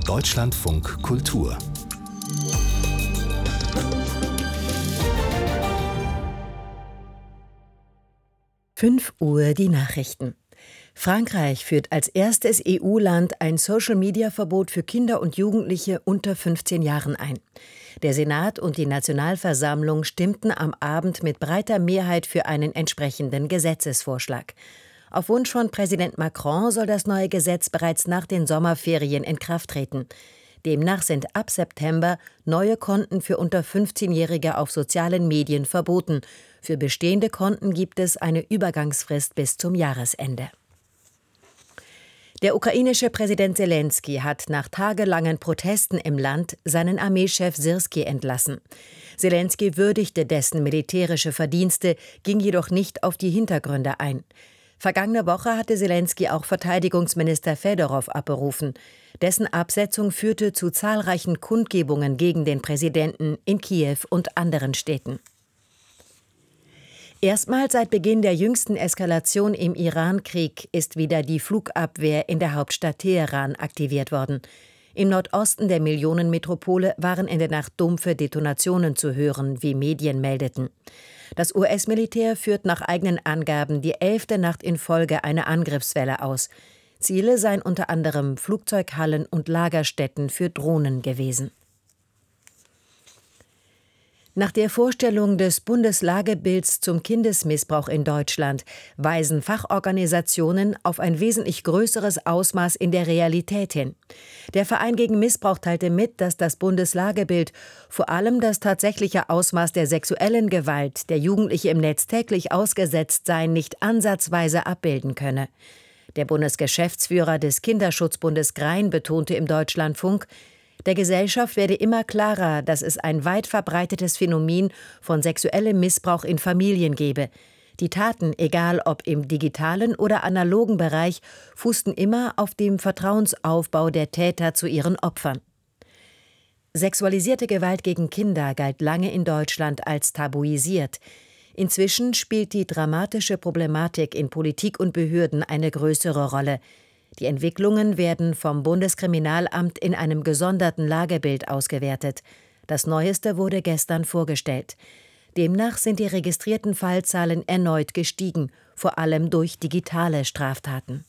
Deutschlandfunk Kultur. 5 Uhr die Nachrichten. Frankreich führt als erstes EU-Land ein Social-Media-Verbot für Kinder und Jugendliche unter 15 Jahren ein. Der Senat und die Nationalversammlung stimmten am Abend mit breiter Mehrheit für einen entsprechenden Gesetzesvorschlag. Auf Wunsch von Präsident Macron soll das neue Gesetz bereits nach den Sommerferien in Kraft treten. Demnach sind ab September neue Konten für unter 15-Jährige auf sozialen Medien verboten. Für bestehende Konten gibt es eine Übergangsfrist bis zum Jahresende. Der ukrainische Präsident Selenskyj hat nach tagelangen Protesten im Land seinen Armeechef Syrskij entlassen. Selenskyj würdigte dessen militärische Verdienste, ging jedoch nicht auf die Hintergründe ein. Vergangene Woche hatte Selenskyj auch Verteidigungsminister Fedorow abberufen. Dessen Absetzung führte zu zahlreichen Kundgebungen gegen den Präsidenten in Kiew und anderen Städten. Erstmals seit Beginn der jüngsten Eskalation im Iran-Krieg ist wieder die Flugabwehr in der Hauptstadt Teheran aktiviert worden. Im Nordosten der Millionenmetropole waren in der Nacht dumpfe Detonationen zu hören, wie Medien meldeten. Das US-Militär führt nach eigenen Angaben die 11. Nacht in Folge eine Angriffswelle aus. Ziele seien unter anderem Flugzeughallen und Lagerstätten für Drohnen gewesen. Nach der Vorstellung des Bundeslagebilds zum Kindesmissbrauch in Deutschland weisen Fachorganisationen auf ein wesentlich größeres Ausmaß in der Realität hin. Der Verein gegen Missbrauch teilte mit, dass das Bundeslagebild vor allem das tatsächliche Ausmaß der sexuellen Gewalt, der Jugendliche im Netz täglich ausgesetzt seien, nicht ansatzweise abbilden könne. Der Bundesgeschäftsführer des Kinderschutzbundes Grein betonte im Deutschlandfunk, der Gesellschaft werde immer klarer, dass es ein weit verbreitetes Phänomen von sexuellem Missbrauch in Familien gebe. Die Taten, egal ob im digitalen oder analogen Bereich, fußten immer auf dem Vertrauensaufbau der Täter zu ihren Opfern. Sexualisierte Gewalt gegen Kinder galt lange in Deutschland als tabuisiert. Inzwischen spielt die dramatische Problematik in Politik und Behörden eine größere Rolle. Die Entwicklungen werden vom Bundeskriminalamt in einem gesonderten Lagebild ausgewertet. Das Neueste wurde gestern vorgestellt. Demnach sind die registrierten Fallzahlen erneut gestiegen, vor allem durch digitale Straftaten.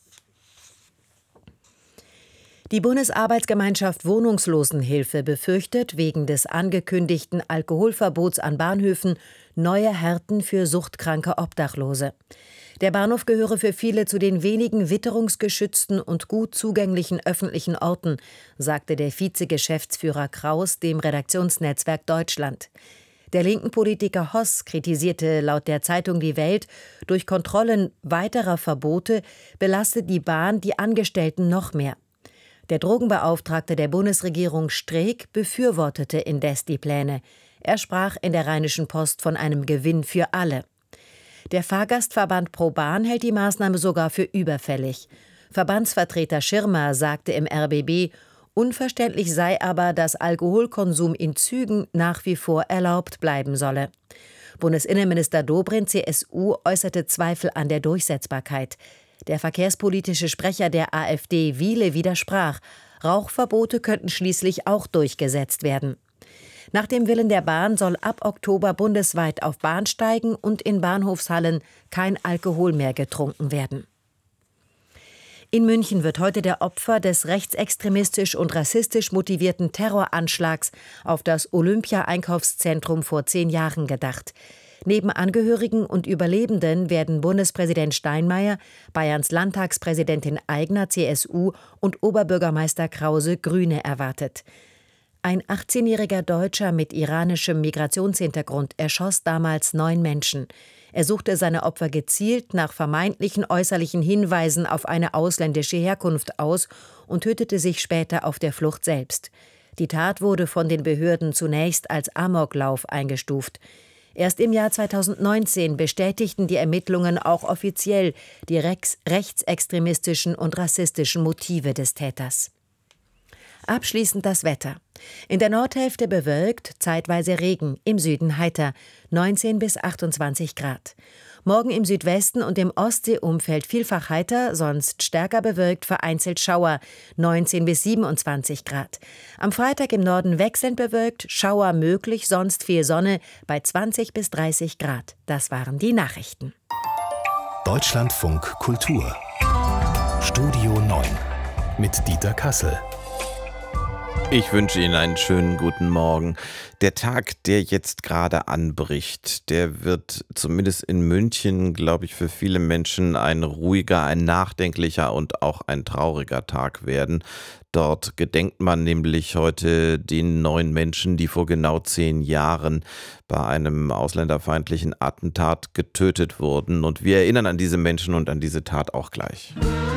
Die Bundesarbeitsgemeinschaft Wohnungslosenhilfe befürchtet wegen des angekündigten Alkoholverbots an Bahnhöfen neue Härten für suchtkranke Obdachlose. Der Bahnhof gehöre für viele zu den wenigen witterungsgeschützten und gut zugänglichen öffentlichen Orten, sagte der Vizegeschäftsführer Kraus dem Redaktionsnetzwerk Deutschland. Der linken Politiker Hoss kritisierte laut der Zeitung Die Welt, durch Kontrollen weiterer Verbote belastet die Bahn die Angestellten noch mehr. Der Drogenbeauftragte der Bundesregierung Streeck befürwortete indes die Pläne. Er sprach in der Rheinischen Post von einem Gewinn für alle. Der Fahrgastverband ProBahn hält die Maßnahme sogar für überfällig. Verbandsvertreter Schirmer sagte im RBB, unverständlich sei aber, dass Alkoholkonsum in Zügen nach wie vor erlaubt bleiben solle. Bundesinnenminister Dobrindt, CSU, äußerte Zweifel an der Durchsetzbarkeit. Der verkehrspolitische Sprecher der AfD, Wiele, widersprach. Rauchverbote könnten schließlich auch durchgesetzt werden. Nach dem Willen der Bahn soll ab Oktober bundesweit auf Bahnsteigen und in Bahnhofshallen kein Alkohol mehr getrunken werden. In München wird heute der Opfer des rechtsextremistisch und rassistisch motivierten Terroranschlags auf das Olympia-Einkaufszentrum vor 10 Jahren gedacht. Neben Angehörigen und Überlebenden werden Bundespräsident Steinmeier, Bayerns Landtagspräsidentin Aigner, CSU, und Oberbürgermeister Krause, Grüne, erwartet. Ein 18-jähriger Deutscher mit iranischem Migrationshintergrund erschoss damals 9 Menschen. Er suchte seine Opfer gezielt nach vermeintlichen äußerlichen Hinweisen auf eine ausländische Herkunft aus und tötete sich später auf der Flucht selbst. Die Tat wurde von den Behörden zunächst als Amoklauf eingestuft. Erst im Jahr 2019 bestätigten die Ermittlungen auch offiziell die rechtsextremistischen und rassistischen Motive des Täters. Abschließend das Wetter. In der Nordhälfte bewölkt, zeitweise Regen, im Süden heiter, 19 bis 28 Grad. Morgen im Südwesten und im Ostseeumfeld vielfach heiter, sonst stärker bewölkt, vereinzelt Schauer, 19 bis 27 Grad. Am Freitag im Norden wechselnd bewölkt, Schauer möglich, sonst viel Sonne bei 20 bis 30 Grad. Das waren die Nachrichten. Deutschlandfunk Kultur Studio 9 mit Dieter Kassel. Ich wünsche Ihnen einen schönen guten Morgen. Der Tag, der jetzt gerade anbricht, der wird zumindest in München, glaube ich, für viele Menschen ein ruhiger, ein nachdenklicher und auch ein trauriger Tag werden. Dort gedenkt man nämlich heute den 9 Menschen, die vor genau 10 Jahren bei einem ausländerfeindlichen Attentat getötet wurden. Und wir erinnern an diese Menschen und an diese Tat auch gleich.